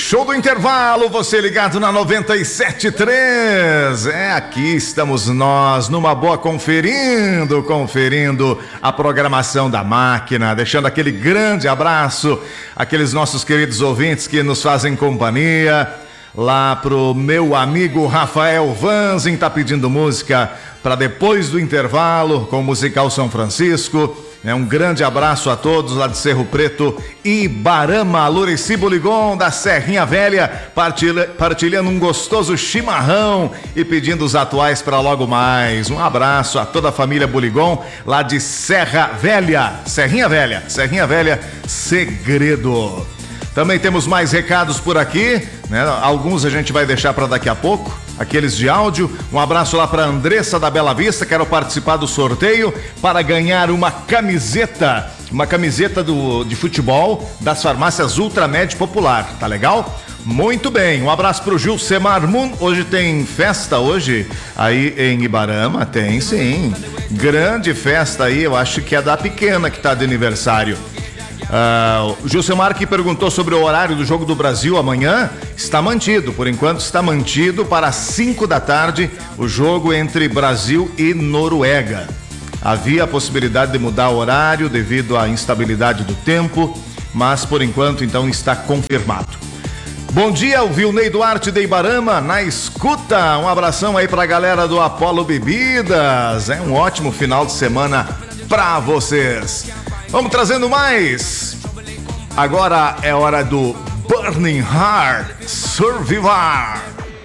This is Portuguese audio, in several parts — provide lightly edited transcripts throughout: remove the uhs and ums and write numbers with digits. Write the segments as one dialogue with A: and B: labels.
A: Show do intervalo, você ligado na 97.3. Aqui estamos nós, numa boa, conferindo a programação da máquina, deixando aquele grande abraço àqueles nossos queridos ouvintes que nos fazem companhia. Lá pro meu amigo Rafael Vanzin, tá pedindo música para depois do intervalo com o Musical São Francisco. Um grande abraço a todos lá de Cerro Preto, Ibarama, Lurici Buligon da Serrinha Velha, partilhando um gostoso chimarrão e pedindo os atuais para logo mais. Um abraço a toda a família Buligon lá de Serrinha Velha, Segredo. Também temos mais recados por aqui, né? Alguns a gente vai deixar para daqui a pouco, aqueles de áudio. Um abraço lá para Andressa da Bela Vista, quero participar do sorteio para ganhar uma camiseta de futebol das farmácias Ultramed Popular, tá legal? Muito bem, um abraço pro Gilcemar Moon. Hoje tem festa aí em Ibarama, tem sim, grande festa aí, eu acho que é da pequena que tá de aniversário. O Gilcemar que perguntou sobre o horário do Jogo do Brasil amanhã, está mantido, por enquanto está mantido para 5 da tarde, o jogo entre Brasil e Noruega. Havia a possibilidade de mudar o horário devido à instabilidade do tempo, mas por enquanto então está confirmado. Bom dia, o Vilnei Duarte de Ibarama na escuta, um abração aí pra galera do Apollo Bebidas, um ótimo final de semana pra vocês. Vamos trazendo mais. Agora é hora do Burning Heart Survivor.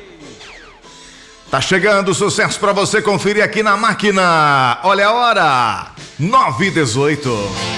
A: Tá chegando o sucesso pra você conferir aqui na máquina. Olha a hora, 9h18.